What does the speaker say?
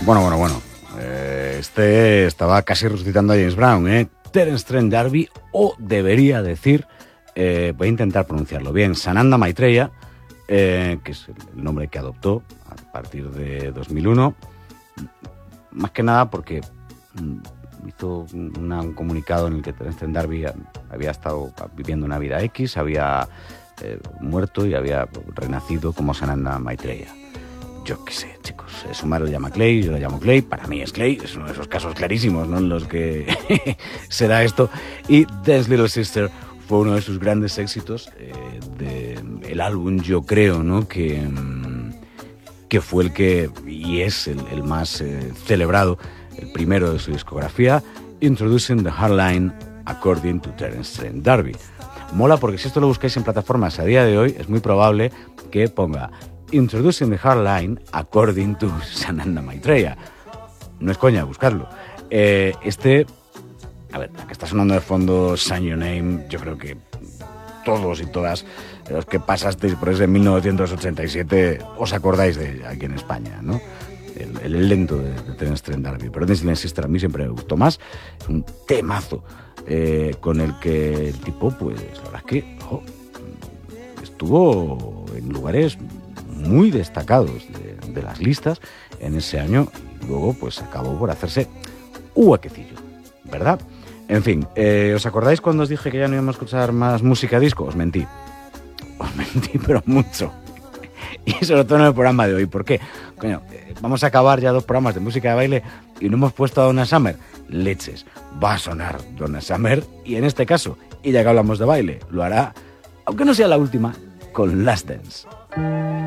Bueno. Este estaba casi resucitando a James Brown, ¿eh? Terence Trent D'Arby, o debería decir, voy a intentar pronunciarlo bien, Sananda Maitreya, que es el nombre que adoptó a partir de 2001, más que nada porque hizo un comunicado en el que Terence Trent D'Arby había estado viviendo una vida X, había muerto y había renacido como Sananda Maitreya. Yo qué sé, chicos, su madre lo llama Clay, yo lo llamo Clay, para mí es Clay, es uno de esos casos clarísimos, ¿no?, en los que será esto. Y Dance Little Sister fue uno de sus grandes éxitos del álbum, yo creo, ¿no?, que fue el que, y es el más celebrado, el primero de su discografía, Introducing the Hardline According to Terence Trent D'Arby. Mola porque si esto lo buscáis en plataformas a día de hoy, es muy probable que ponga Introducing the Hardline According to Sananda Maitreya. No es coña, buscarlo. A ver, la que está sonando de fondo, Sign Your Name, yo creo que todos y todas los que pasasteis por ese 1987 os acordáis de ella aquí en España, ¿no? El lento de Terence Trent D'Arby. Pero Dance Little Sister a mí siempre me gustó más. Es un temazo con el que el tipo, pues la verdad es que estuvo en lugares muy destacados de las listas en ese año, y luego pues acabó por hacerse un huequecillo, ¿verdad? En fin, ¿os acordáis cuando os dije que ya no íbamos a escuchar más música disco? Os mentí, pero mucho. Y sobre todo en el programa de hoy. ¿Por qué? Coño, vamos a acabar ya 2 programas de música de baile y no hemos puesto a Donna Summer. Leches, va a sonar Donna Summer, y en este caso, y ya que hablamos de baile, lo hará, aunque no sea la última, con Last Dance.